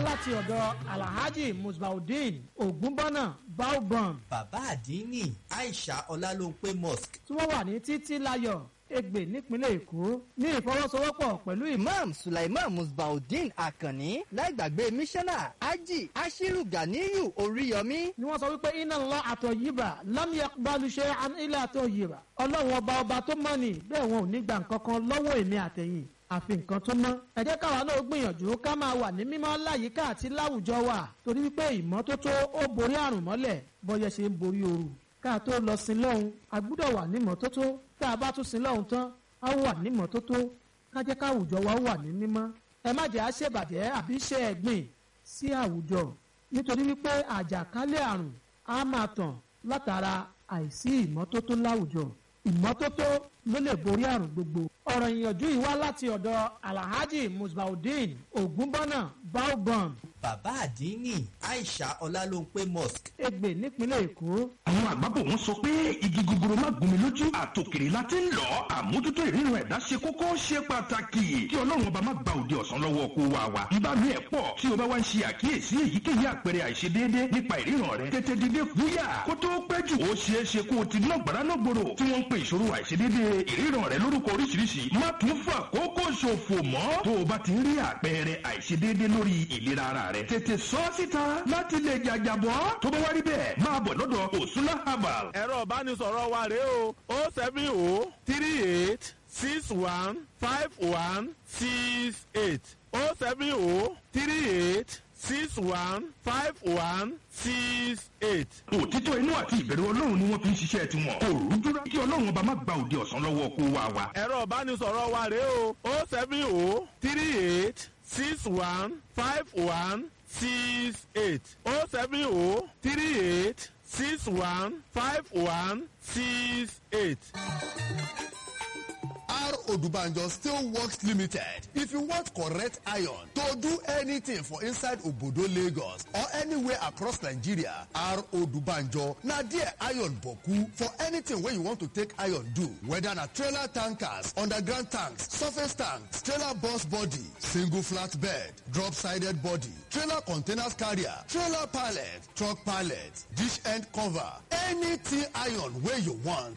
láti ọ̀dọ̀ Alhaji Musbaudeen Ogunbona Baobon. Bàbá àdínì Aisha Ọlálóńpé Mosque. Tí wọ́n wà ní Títí Láyọ̀ Egbe nípínlẹ̀ Èkó ní ìfọwọ́sowọ́pọ̀ pẹ̀lú Imam Sulaiman Musbaudeen Akanni láìgbàgbé mísánná Haji Ashiru Ganiyu Oríyọmí. Ni wọ́n sọ wípé inna Allaha tayyiba lam yaqbalu shay'an illa tayyiba. Ọlọ́run ọba tó mọ́ ni bẹ́ẹ̀ wọn ò ní gbà nǹkan kan lọ́wọ́ èmi àtẹ̀yìn àfi nǹkan tó mọ́. Ẹ jẹ́ káwa náà gbìyànjú ká máa wà ní mímọ́ láyìíká àti láwùjọ wa torí wípé ìmọ́tótó ó borí àrùn mọ́lẹ̀ bọ́yẹ ṣe ń borí ooru. Ká tó lọ sin lọ́hùn a gbúdọ̀ wà ní mọ́tótó tá a bá tún sin lọ́hùn tán a wà ní mọ́tótó ká jẹ́ káwùjọ wa wà ní mímọ́. Ẹ má jẹ́ àṣebàjẹ́ àbí ṣe ẹ̀gbìn sí àwùjọ nítorí wípé àjàkálẹ̀ àrùn á máa tàn látara àìsí ìmọ́tótó láwùjọ. Ìmọ́tótó ló lè borí àrùn gbogbo. Ọ̀rọ̀ ìyànjú yìí wá láti ọ̀dọ̀ Alhaji Musbaudeen Ogunbona Baobon. Bàbá àdínì Aisha Ọlálóńpé Mosque. Egbe nípínlẹ̀ Èkó. Àwọn àgbàbọ̀ wọn sọ pé igi gogoro má gún mi lójú àtòkèrè láti ń lọ. Àmójútó ìríran ẹ̀dá ṣe kókó ṣe pàtàkì. Kí Ọlọ́run ọba má gba òde ọ̀sán lọ́wọ́ kó wa wá. Bíbá mi ẹ̀ pọ̀ tí o bá wá ń ṣe àkíyèsí èyíkéyìí àpẹẹrẹ àìṣedéédé nípa ìríran rẹ. Tètè dìde fúyà kó tó pẹ́ jù. Ó ṣeé ṣe kó o ti ná gbàrà náà gbòòrò tí wọ́n ń pe ìṣòro àìṣedéédé ìríran rẹ lórúkọ oríṣiríṣi. Má tún fà kókó ṣòfò mọ́. Tó o bá ti rí àpẹẹrẹ àìṣedéédé lórí ìlera ara rẹ. Tètè sọ síta láti lè jàjàbọ́. Tó bá wá rí bẹ́ẹ̀ máa bọ̀ lọ́dọ̀ Osuna Herbal. Ẹ̀rọ ìbánisọ̀rọ̀ wa rèé o 07038615168 07038615168. Òtítọ́ inú àti ìbẹ̀rù Ọlọ́run ni wọ́n fi ń ṣiṣẹ́ tiwọn. Kò rújúra kí Ọlọ́run ọba má gba òde ọ̀sán lọ́wọ́ kó wa wá. Ẹ̀rọ ìbánisọ̀rọ̀ wa rèé o 07038615168 07038615168. R. Odubanjo Steel Works Limited. If you want correct iron to do anything for inside Obodo Lagos or anywhere across Nigeria, R. Odubanjo na there iron boku for anything wey you want to take iron do. Whether na trailer tankers, underground tanks, surface tanks, trailer bus body, single flat bed, drop-sided body, trailer containers carrier, trailer pallet, truck pallet, dish end cover, anything iron wey you want.